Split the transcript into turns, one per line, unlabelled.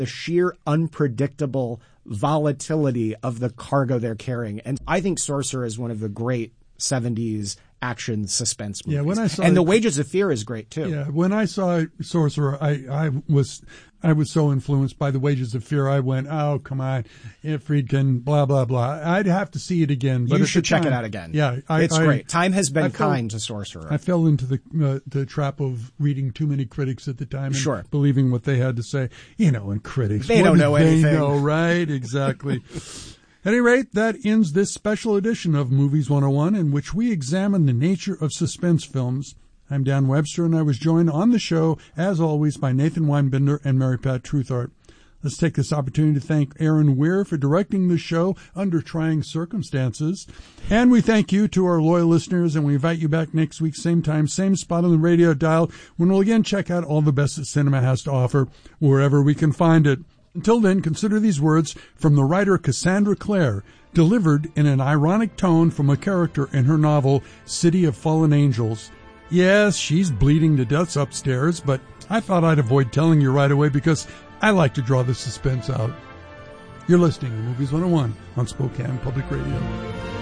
the sheer unpredictable volatility of the cargo they're carrying. And I think Sorcerer is one of the great 70s action suspense movies.
Yeah, when I saw
and The Wages of Fear is great too.
Yeah, when I saw Sorcerer, I was so influenced by The Wages of Fear. I went, oh, come on, Friedkin, blah, blah, blah. I'd have to see it again. But
you should check it out again.
Yeah.
It's great. Time has been kind to Sorcerer.
I fell into the trap of reading too many critics at the time and believing what they had to say. And critics.
They don't know anything.
They know, right? Exactly. At any rate, that ends this special edition of Movies 101, in which we examine the nature of suspense films. I'm Dan Webster, and I was joined on the show, as always, by Nathan Weinbinder and Mary Pat Truthart. Let's take this opportunity to thank Aaron Weir for directing the show under trying circumstances. And we thank you to our loyal listeners, and we invite you back next week, same time, same spot on the radio dial, when we'll again check out all the best that cinema has to offer, wherever we can find it. Until then, consider these words from the writer Cassandra Clare, delivered in an ironic tone from a character in her novel, City of Fallen Angels. Yes, she's bleeding to death upstairs, but I thought I'd avoid telling you right away because I like to draw the suspense out. You're listening to Movies 101 on Spokane Public Radio.